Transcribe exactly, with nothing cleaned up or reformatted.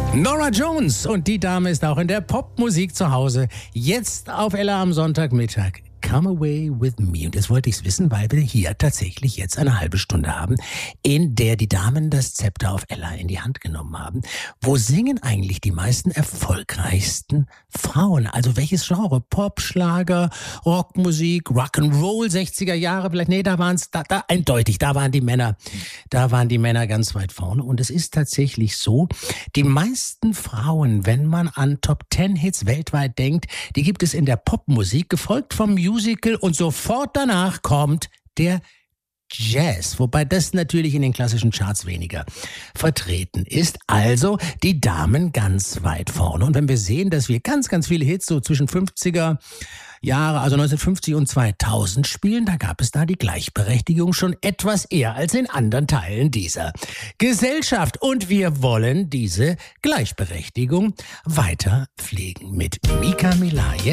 Norah Jones und die Dame ist auch in der Popmusik zu Hause. Jetzt auf Ella am Sonntagmittag. Come Away With Me. Und das wollte ich wissen, weil wir hier tatsächlich jetzt eine halbe Stunde haben, in der die Damen das Zepter auf Ella in die Hand genommen haben. Wo singen eigentlich die meisten erfolgreichsten Frauen? Also welches Genre? Pop, Schlager, Rockmusik, Rock'n'Roll, sechziger Jahre vielleicht? Nee, da waren es, da, da, eindeutig, da waren die Männer, da waren die Männer ganz weit vorne. Und es ist tatsächlich so, die meisten Frauen, wenn man an Top Ten Hits weltweit denkt, die gibt es in der Popmusik, gefolgt vom Musical, und sofort danach kommt der Jazz, wobei das natürlich in den klassischen Charts weniger vertreten ist. Also die Damen ganz weit vorne. Und wenn wir sehen, dass wir ganz, ganz viele Hits so zwischen fünfziger Jahre, also neunzehnhundertfünfzig und zweitausend spielen, da gab es da die Gleichberechtigung schon etwas eher als in anderen Teilen dieser Gesellschaft. Und wir wollen diese Gleichberechtigung weiter pflegen mit Mika Milaje.